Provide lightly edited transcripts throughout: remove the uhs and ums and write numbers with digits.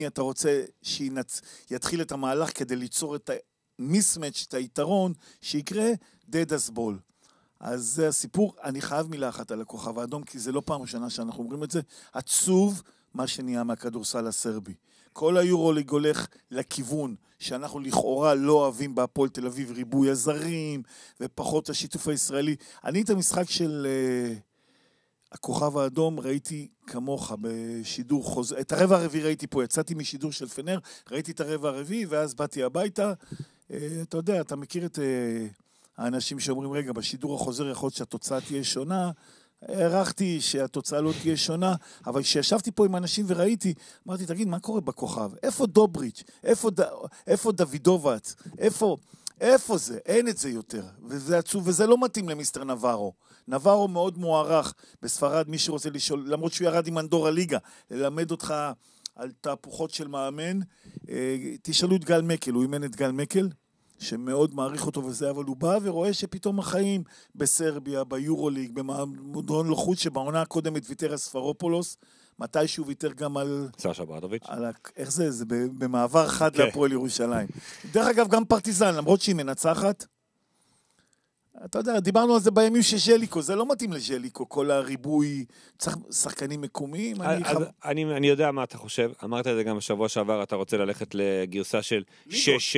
אתה רוצה שיתחיל את המהלך כדי ליצור את המיסמץ', את היתרון, שיקרה דדס בול. אז זה הסיפור. אני חייב מילה אחת על הכוכב האדום, כי זה לא פעם ראשונה שאנחנו אומרים את זה. עצוב מה שנהיה מהכדורסל הסרבי. כל היורוליג הולך לכיוון שאנחנו לכאורה לא אוהבים בהפועל תל אביב, ריבוי הזרים ופחות השיתוף הישראלי. אני את המשחק של הכוכב האדום ראיתי כמוך בשידור חוזר. את הרבע הרביעי ראיתי פה, יצאתי משידור של פנר, ראיתי את הרבע הרביעי ואז באתי הביתה. אתה יודע, אתה מכיר את האנשים שאומרים, רגע, בשידור החוזר יכול להיות שהתוצאה תהיה שונה. הערכתי שהתוצאה לא תהיה שונה, אבל כשישבתי פה עם אנשים וראיתי, אמרתי, תגיד, מה קורה בכוכב? איפה דובריץ'? איפה דוידובץ? איפה זה? אין את זה יותר. וזה עצוב, וזה לא מתאים למיסטר נברו. נברו מאוד מוערך בספרד, מי שרוצה לשאול, למרות שהוא ירד עם אנדורה ליגה, ללמד אותך על תהפוכות של מאמן. תשאלו את גל מקל, הוא אימן את גל מקל, שמאוד מעריך אותו וזה, אבל הוא בא ורואה שפתאום החיים בסרביה, ביורוליג, במועדון לוחוץ שבעונה הקודמת ויתר הספרופולוס, מתישהו ויתר גם על... סשה ברדוביץ'. איך זה? זה במעבר חד להפועל ירושלים. דרך אגב, גם פרטיזן, למרות שהיא מנצחת, אתה יודע, דיברנו על זה בימים שז'ליקו, זה לא מתאים לז'ליקו, כל הריבוי, צריך שחקנים מקומיים. אני יודע מה אתה חושב, אמרת את זה גם בשבוע שעבר, אתה רוצה ללכת לגרסה של 6-6,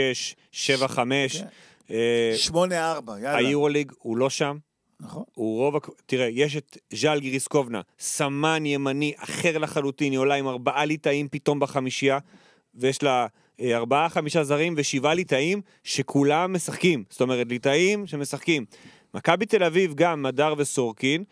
7-5, 8-4, יאללה. היורוליג הוא לא שם, נכון. הוא רוב, תראה, יש את ז'אל גיריסקובנה, סמן ימני אחר לחלוטין, היא עולה עם 4 ליטאים פתאום בחמישייה, ויש לה 4-5 זרים ו7 ליטאים שכולם משחקים, זאת אומרת ליטאים שמשחקים. מכבי תל אביב גם מדר וסורקין,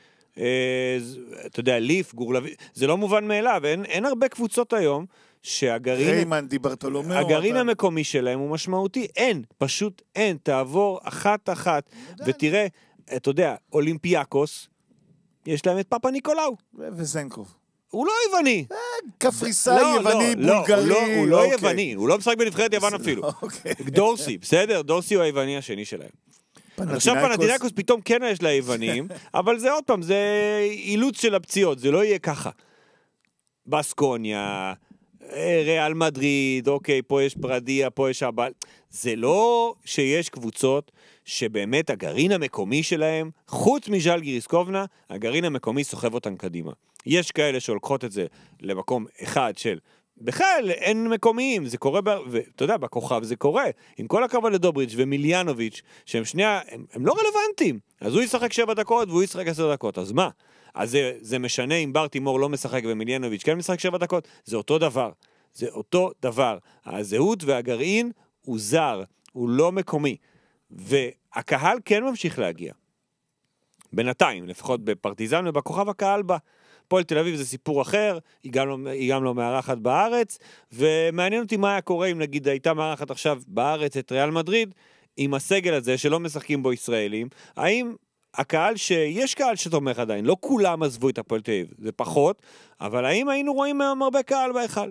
אתה יודע, ליף, גורלבי, זה לא מובן מאליו, אין הרבה קבוצות היום שהגרעין הגרעין המקומי שלהם הוא משמעותי, פשוט אין, תעבור אחת ותראה, אתה יודע, אולימפיאקוס, יש להם את פאפה ניקולאו וזנקוב. הוא לא יווני. קפריסאי, יווני, בולגרי. הוא לא יווני, הוא לא משחק בנבחרת יוון אפילו. דורסי, בסדר? דורסי הוא היווני השני שלהם. עכשיו פנתינאיקוס פתאום כן יש לה יוונים, אבל זה עוד פעם, זה אילוץ של הפציעות, זה לא יהיה ככה. בסקוניה, ריאל מדריד, אוקיי, פה יש פרדיה, פה יש אבל. זה לא שיש קבוצות שבאמת הגרעין המקומי שלהם, חוץ מז'אל גיריסקובנה, הגרעין המקומי סוחב אותן קדימה. יש כאלה שהולכות את זה למקום אחד של, בכלל אין מקומיים, זה קורה, ואתה יודע, בכוכב זה קורה, עם כל הכבוד לדובריץ' ומיליאנוביץ', שהם שנייה, הם לא רלוונטיים, אז הוא ישחק 7 דקות והוא ישחק 10 דקות, אז מה? אז זה משנה אם בר תימור לא משחק ומיליאנוביץ' כן משחק 7 דקות, זה אותו דבר, זה אותו דבר, הזהות והגרעין הוא זר, הוא לא מקומי, והקהל כן ממשיך להגיע, בינתיים, לפחות בפרטיזן ובכוכב הקהל בה, הפועל תל אביב זה סיפור אחר, היא גם לא מארחת בארץ, ומעניין אותי מה היה קורה אם נגיד הייתה מארחת עכשיו בארץ את ריאל מדריד, עם הסגל הזה שלא משחקים בו ישראלים, האם הקהל יש קהל שתומך עדיין, לא כולם עזבו את הפועל תל אביב, זה פחות, אבל האם היינו רואים הרבה קהל בהיכל?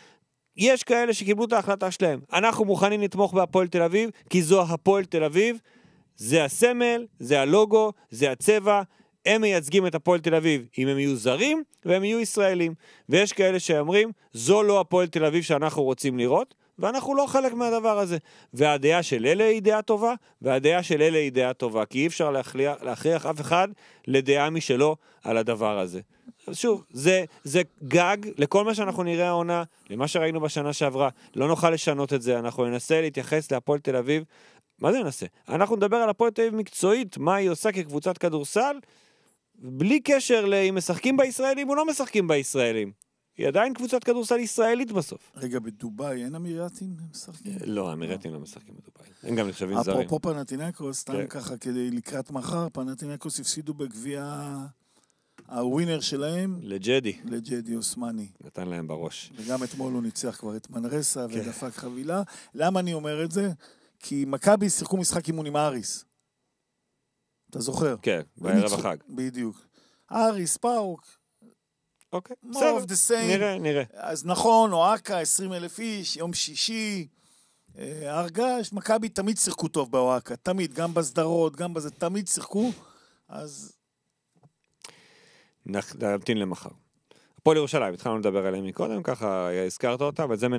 יש כאלה שקיבלו את ההחלטה שלהם, אנחנו מוכנים לתמוך בהפועל תל אביב, כי זו הפועל תל אביב, זה הסמל, זה הלוגו, זה הצבע, הם מייצגים את הפועל תל אביב, אם הם יהיו זרים והם יהיו ישראלים. ויש כאלה שאומרים, זו לא הפועל תל אביב שאנחנו רוצים לראות, ואנחנו לא חלק מהדבר הזה. והדעה של אלה היא דעה טובה, והדעה של אלה היא דעה טובה, כי אי אפשר להכריח אף אחד לדעה משלו על הדבר הזה. אז שוב, זה גג לכל מה שאנחנו נראה העונה, למה שראינו בשנה שעברה, לא נוכל לשנות את זה, אנחנו ננסה להתייחס להפועל תל אביב, מה זה ננסה? אנחנו נדבר על הפועל תל אביב מקצועית, מה היא עושה כקבוצת כדורסל, בלי קשר לאם משחקים בישראלים או לא משחקים בישראלים. היא עדיין קבוצת כדורסל ישראלית בסוף. רגע, בדוביי אין אמירתים משחקים? לא, אמירתים לא משחקים בדוביי. אין גם נחשבים זרים. אפרופו פנתינאיקוס, סתם ככה כדי לקראת מחר, פנתינאיקוס הפסידו בגביע הווינר שלהם. לג'די אוסמני. נתן להם בראש. וגם אתמול הוא ניצח כבר את מנרסה ודפק חבילה. למה אני אומר את זה? כי מכבי שיחקו משחק אימון עם אריס. אתה זוכר? כן, בערב החג. בדיוק. אריס, פאוק. אוקיי, more of the same. נראה. אז נכון, אוהקה, 20,000 איש, יום שישי, הרגש, מכבי תמיד שיחקו טוב באוהקה, תמיד, גם בסדרות, גם בזה, תמיד שיחקו, אז... נמתין למחר. הפועל ירושלים, התחלנו לדבר עליהם מקודם, ככה הזכרת אותם, אבל זה